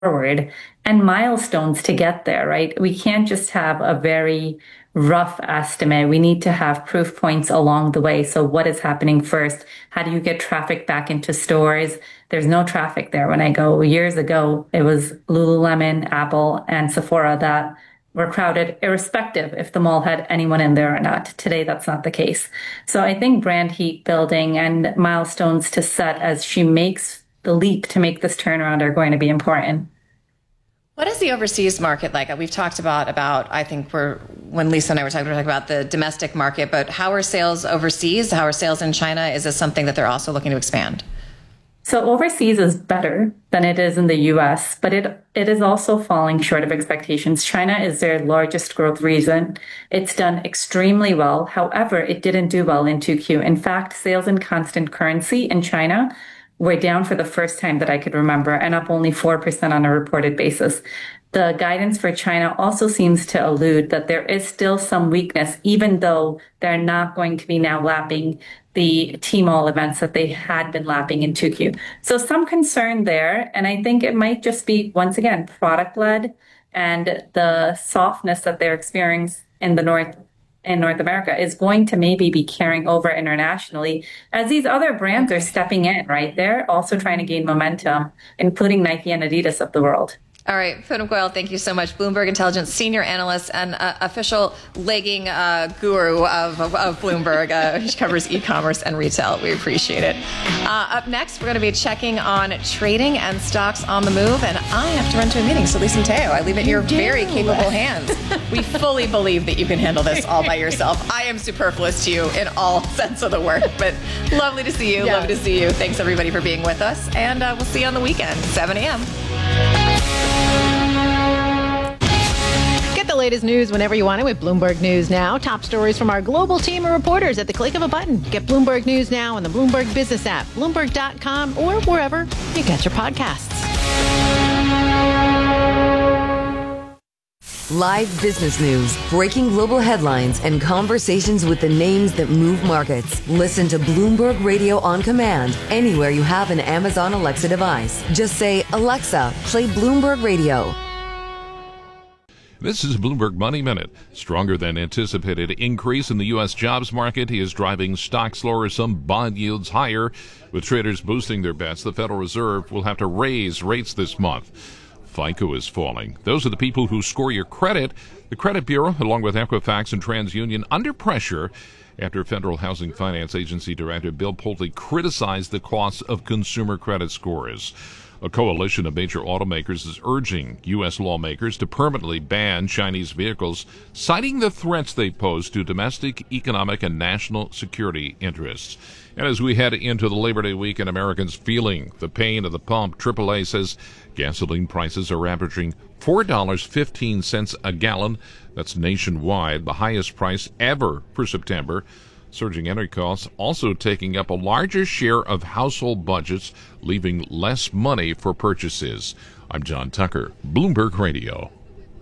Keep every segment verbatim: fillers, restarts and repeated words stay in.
forward and milestones to get there, right? We can't just have a very rough estimate. We need to have proof points along the way. So what is happening first? How do you get traffic back into stores? There's no traffic there. When I go years ago, it was Lululemon, Apple, and Sephora that were crowded, irrespective if the mall had anyone in there or not. Today, that's not the case. So I think brand heat building and milestones to set as she makes the leap to make this turnaround are going to be important. What is the overseas market like? We've talked about, about I think we're, when Lisa and I were talking, we were talking about the domestic market, but how are sales overseas? How are sales in China? Is this something that they're also looking to expand? So overseas is better than it is in the U S, but it it is also falling short of expectations. China is their largest growth region. It's done extremely well. However, it didn't do well in two Q. In fact, sales in constant currency in China were down for the first time that I could remember and up only four percent on a reported basis. The guidance for China also seems to allude that there is still some weakness, even though they're not going to be now lapping the Tmall events that they had been lapping in two Q. So some concern there. And I think it might just be, once again, product-led, and the softness that they're experiencing in the North in North America is going to maybe be carrying over internationally as these other brands are stepping in, right? They're also trying to gain momentum, including Nike and Adidas of the world. All right, Poonam Goyal, thank you so much. Bloomberg Intelligence senior analyst and uh, official legging uh, guru of, of, of Bloomberg. Uh, she covers e-commerce and retail. We appreciate it. Uh, up next, we're going to be checking on trading and stocks on the move. And I have to run to a meeting. So, Lisa Mateo, I leave it in your very capable hands. We fully believe that you can handle this all by yourself. I am superfluous to you in all sense of the word. But lovely to see you. Yes. Lovely to see you. Thanks, everybody, for being with us. And uh, we'll see you on the weekend, seven a.m. Get the latest news whenever you want it with Bloomberg News Now. Top stories from our global team of reporters at the click of a button. Get Bloomberg News Now on the Bloomberg Business app, Bloomberg dot com, or wherever you get your podcasts. Live business news, breaking global headlines, and conversations with the names that move markets. Listen to Bloomberg Radio on command anywhere you have an Amazon Alexa device. Just say, Alexa, play Bloomberg Radio. This is Bloomberg Money Minute. Stronger than anticipated increase in the U S jobs market is driving stocks lower, some bond yields higher. With traders boosting their bets, the Federal Reserve will have to raise rates this month. FICO is falling. Those are the people who score your credit. The Credit Bureau, along with Equifax and TransUnion, under pressure after Federal Housing Finance Agency Director Bill Pulte criticized the cost of consumer credit scores. A coalition of major automakers is urging U S lawmakers to permanently ban Chinese vehicles, citing the threats they pose to domestic, economic, and national security interests. And as we head into the Labor Day weekend, Americans feeling the pain of the pump. triple A says gasoline prices are averaging four dollars and fifteen cents a gallon. That's nationwide, the highest price ever for September. Surging energy costs also taking up a larger share of household budgets, leaving less money for purchases. I'm John Tucker, Bloomberg Radio.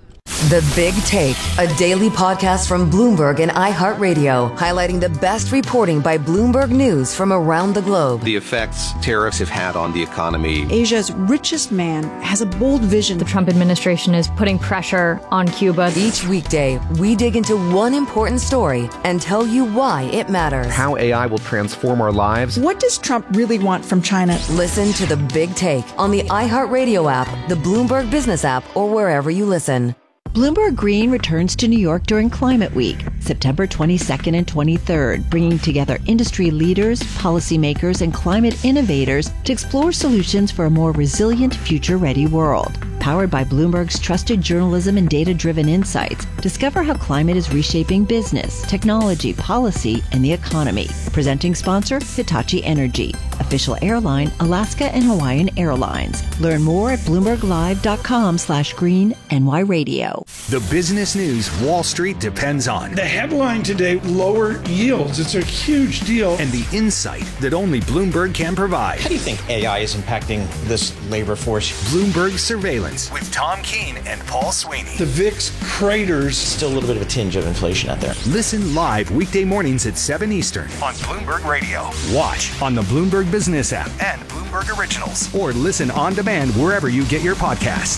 The Big Take, a daily podcast from Bloomberg and iHeartRadio, highlighting the best reporting by Bloomberg News from around the globe. The effects tariffs have had on the economy. Asia's richest man has a bold vision. The Trump administration is putting pressure on Cuba. Each weekday, we dig into one important story and tell you why it matters. How A I will transform our lives. What does Trump really want from China? Listen to The Big Take on the iHeartRadio app, the Bloomberg Business app, or wherever you listen. Bloomberg Green returns to New York during Climate Week, September twenty-second and twenty-third, bringing together industry leaders, policymakers, and climate innovators to explore solutions for a more resilient, future-ready world. Powered by Bloomberg's trusted journalism and data-driven insights, discover how climate is reshaping business, technology, policy, and the economy. Presenting sponsor, Hitachi Energy. Official airline, Alaska and Hawaiian Airlines. Learn more at bloomberglive.com slash green NY radio. The business news Wall Street depends on. The headline today, lower yields. It's a huge deal. And the insight that only Bloomberg can provide. How do you think A I is impacting this labor force? Bloomberg Surveillance with Tom Keene and Paul Sweeney. The V I X craters. Still a little bit of a tinge of inflation out there. Listen live weekday mornings at seven Eastern on Bloomberg Radio. Watch on the Bloomberg Bloomberg Business app and Bloomberg Originals. or listen on demand wherever you get your podcasts.